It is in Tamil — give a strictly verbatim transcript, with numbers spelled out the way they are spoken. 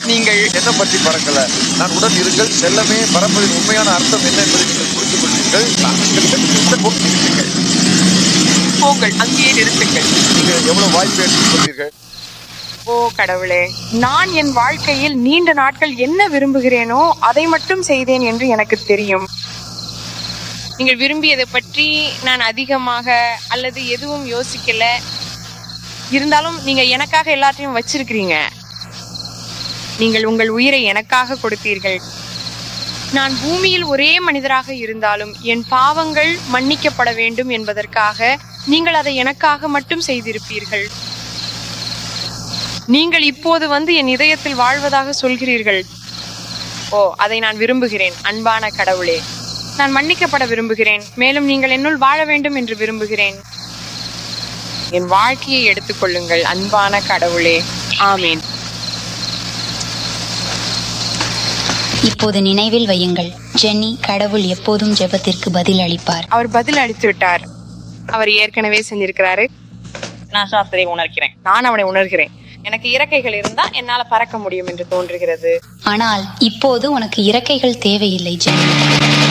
நீங்கள் என்ன பற்றி பறக்கல, நான் உடன் இருங்கள் செல்லமே பறப்பதின் உண்மையான அர்த்தம் என்ன என்பதை நீங்கள் புரிந்து கொள்வீர்கள். போங்கள், அங்கேயே நிறுத்துங்கள். நீங்கள் எவ்வளவு வாய்ப்பு எடுத்துக் கொள்வீர்கள்? ஓ கடவுளே, நான் என் வாழ்க்கையில் நீண்ட நாட்கள் என்ன விரும்புகிறேனோ அதை மட்டும் செய்தேன் என்று எனக்கு தெரியும். நீங்கள் விரும்பியதை பற்றி நான் அதிகமாக அல்லது எதுவும் யோசிக்கல. இருந்தாலும் நீங்க எனக்காக எல்லாத்தையும் வச்சிருக்கிறீங்க. நீங்கள் உங்கள் உயிரை எனக்காக கொடுத்தீர்கள். நான் பூமியில் ஒரே மனிதராக இருந்தாலும் என் பாவங்கள் மன்னிக்கப்பட வேண்டும் என்பதற்காக நீங்கள் அதை எனக்காக மட்டும் செய்திருப்பீர்கள். நீங்கள் இப்போது வந்து என் இதயத்தில் வாழ்வதாக சொல்கிறீர்கள். ஓ, அதை நான் விரும்புகிறேன். அன்பான கடவுளே, நான் மன்னிக்கப்பட விரும்புகிறேன். மேலும் நீங்கள் என்னுள் வாழ வேண்டும் என்று விரும்புகிறேன். என் வாழ்க்கையை எடுத்துக்கொள்ளுங்கள் அன்பான கடவுளே. ஆமீன். இப்போது நினைவில் வையுங்கள், ஜென்னி, கடவுள் எப்போதும் ஜெபத்திற்கு பதில் அளிப்பார். அவர் பதில் அளித்து விட்டார். அவர் ஏற்கனவே செஞ்சிருக்கிறாரு. நான் சாஸ்திரை உணர்கிறேன். நான் அவனை உணர்கிறேன். எனக்கு இறக்கைகள் இருந்தா என்னால பறக்க முடியும் என்று தோன்றுகிறது. ஆனால் இப்போது உனக்கு இறக்கைகள் தேவையில்லை ஜென்னி.